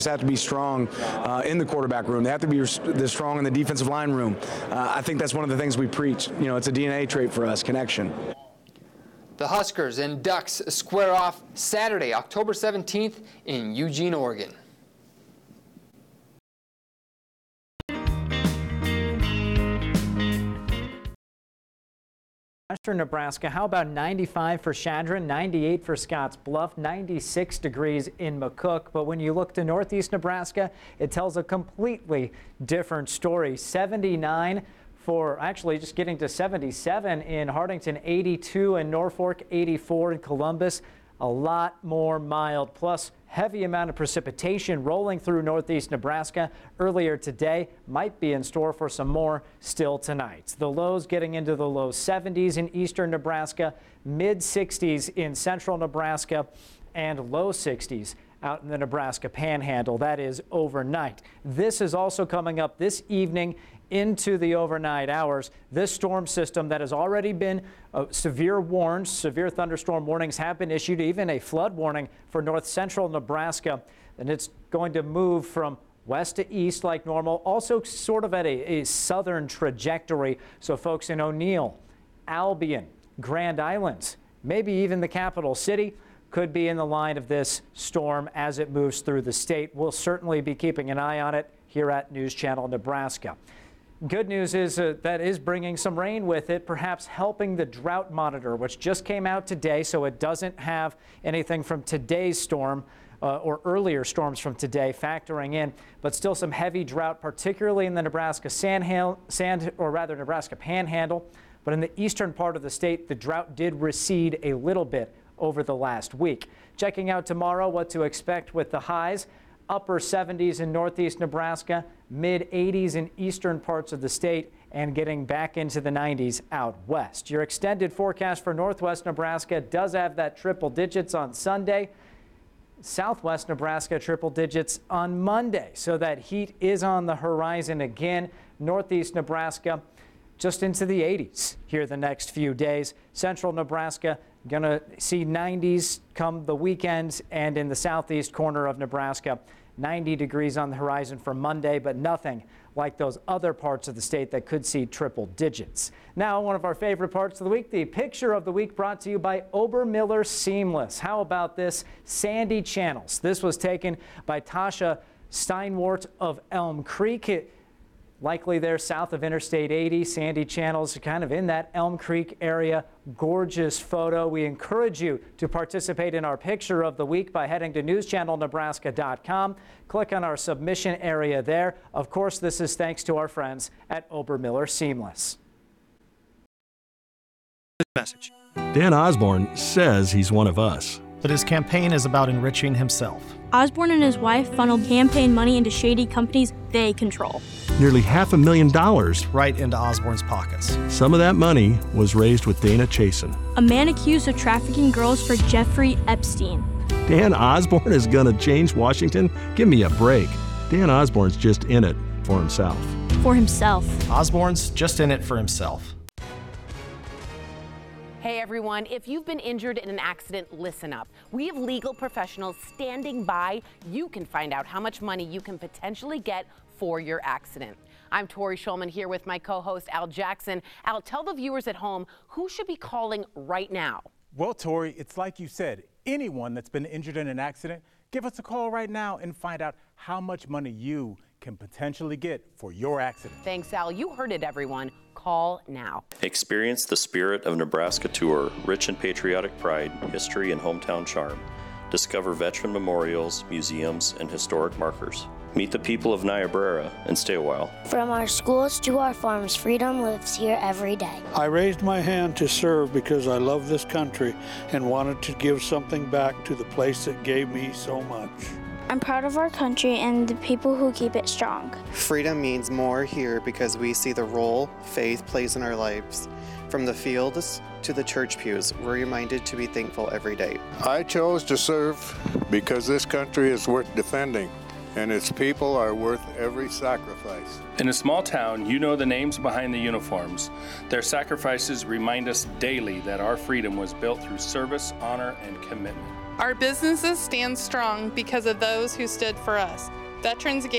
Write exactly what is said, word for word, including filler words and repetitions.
have to be strong uh, in the quarterback room. They have to be this strong in the defensive line room. Uh, I think that's one of the things we preach. You know, it's a D N A trait for us, connection. The Huskers and Ducks square off Saturday, October seventeenth in Eugene, Oregon. Western Nebraska, how about ninety-five for Chadron, ninety-eight for Scotts Bluff, ninety-six degrees in McCook. But when you look to northeast Nebraska, it tells a completely different story. seventy-nine for actually just getting to seventy-seven in Hartington, eighty-two in Norfolk, eighty-four in Columbus. A lot more mild, plus heavy amount of precipitation rolling through northeast Nebraska earlier today. Might be in store for some more still tonight. The lows getting into the low seventies in eastern Nebraska, mid sixties in central Nebraska, and low sixties out in the Nebraska Panhandle. That is overnight. This is also coming up this evening into the overnight hours. This storm system that has already been uh, severe warned, severe thunderstorm warnings have been issued, even a flood warning for north central Nebraska. And it's going to move from west to east like normal, also sort of at a, a southern trajectory. So folks in O'Neill, Albion, Grand Island, maybe even the capital city could be in the line of this storm as it moves through the state. We'll certainly be keeping an eye on it here at News Channel Nebraska. Good news is uh, that is bringing some rain with it, perhaps helping the drought monitor, which just came out today, so it doesn't have anything from today's storm uh, or earlier storms from today factoring in, but still some heavy drought, particularly in the Nebraska sand, sand or rather Nebraska Panhandle. But in the eastern part of the state, the drought did recede a little bit over the last week. Checking out tomorrow what to expect with the highs. Upper seventies in northeast Nebraska, mid eighties in eastern parts of the state, and getting back into the nineties out west. Your extended forecast for northwest Nebraska does have that triple digits on Sunday. Southwest Nebraska triple digits on Monday. So that heat is on the horizon again. Northeast Nebraska just into the eighties here the next few days. Central Nebraska going to see nineties come the weekends, and in the southeast corner of Nebraska, ninety degrees on the horizon for Monday, but nothing like those other parts of the state that could see triple digits. Now, one of our favorite parts of the week, the picture of the week brought to you by Obermiller Seamless. How about this? Sandy channels. This was taken by Tasha Steinwart of Elm Creek. It, likely there south of Interstate eighty, sandy channels kind of in that Elm Creek area. Gorgeous photo. We encourage you to participate in our picture of the week by heading to news channel nebraska dot com. Click on our submission area there. Of course, this is thanks to our friends at Obermiller Seamless. Message. Dan Osborne says he's one of us. But his campaign is about enriching himself. Osborne and his wife funneled campaign money into shady companies they control. Nearly half a million dollars right into Osborne's pockets. Some of that money was raised with Dana Chasen, a man accused of trafficking girls for Jeffrey Epstein. Dan Osborne is going to change Washington? Give me a break. Dan Osborne's just in it for himself. For himself. Osborne's just in it for himself. Hey everyone, if you've been injured in an accident, listen up. We have legal professionals standing by. You can find out how much money you can potentially get for your accident. I'm Tori Schulman here with my co-host Al Jackson. Al, tell the viewers at home who should be calling right now. Well, Tori, it's like you said, anyone that's been injured in an accident, give us a call right now and find out how much money you can potentially get for your accident. Thanks, Al. You heard it, everyone. Call now. Experience the Spirit of Nebraska tour, rich in patriotic pride, history, and hometown charm. Discover veteran memorials, museums, and historic markers. Meet the people of Niobrara and stay a while. From our schools to our farms, freedom lives here every day. I raised my hand to serve because I love this country and wanted to give something back to the place that gave me so much. I'm proud of our country and the people who keep it strong. Freedom means more here because we see the role faith plays in our lives. From the fields to the church pews, we're reminded to be thankful every day. I chose to serve because this country is worth defending, and its people are worth every sacrifice. In a small town, you know the names behind the uniforms. Their sacrifices remind us daily that our freedom was built through service, honor, and commitment. Our businesses stand strong because of those who stood for us. Veterans gave